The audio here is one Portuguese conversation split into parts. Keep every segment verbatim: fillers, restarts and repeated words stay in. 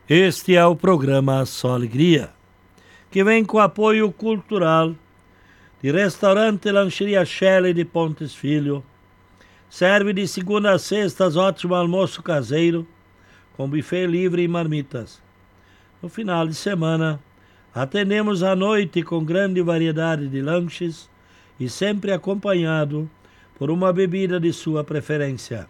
Este é o programa Só Alegria, que vem com apoio cultural de Restaurante Lancheria Shelley de Pontes Filho. Serve de segunda a sextas ótimo almoço caseiro, com buffet livre e marmitas. No final de semana, atendemos à noite com grande variedade de lanches e sempre acompanhado por uma bebida de sua preferência.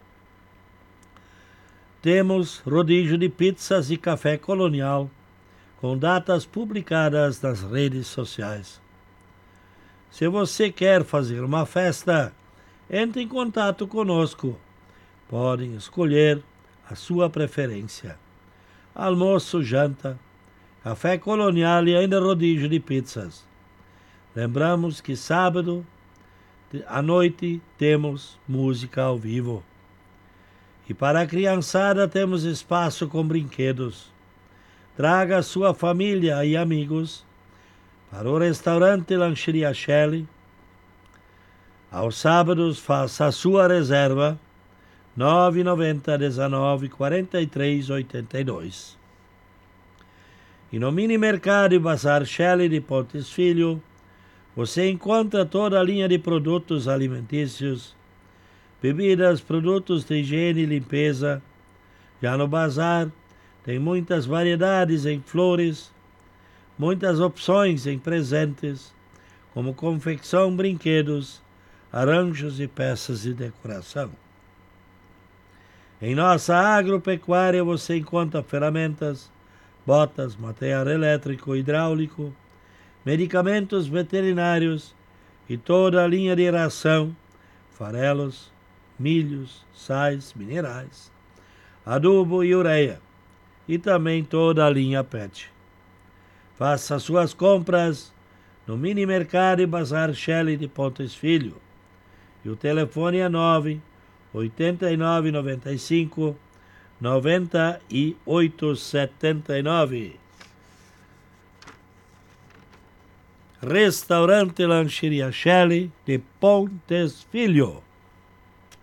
Temos rodízio de pizzas e café colonial, com datas publicadas nas redes sociais. Se você quer fazer uma festa, entre em contato conosco. Podem escolher a sua preferência: almoço, janta, café colonial e ainda rodízio de pizzas. Lembramos que sábado à noite temos música ao vivo. E para a criançada temos espaço com brinquedos. Traga sua família e amigos para o restaurante Lancheria Shelley. Aos sábados faça a sua reserva nove nove zero dezenove, quarenta e três, oitenta e dois. E no Mini Mercado e Bazar Shelley de Pontes Filho você encontra toda a linha de produtos alimentícios, bebidas, produtos de higiene e limpeza. Já no bazar tem muitas variedades em flores, muitas opções em presentes, como confecção, brinquedos, arranjos e peças de decoração. Em nossa agropecuária você encontra ferramentas, botas, material elétrico, hidráulico, medicamentos veterinários e toda a linha de ração, farelos, milhos, sais, minerais, adubo e ureia, e também toda a linha pet. Faça suas compras no Mini Mercado e Bazar Shelley de Pontes Filho. E o telefone é nove oito nove nove cinco nove oito sete nove. Restaurante Lancheria Shelley de Pontes Filho.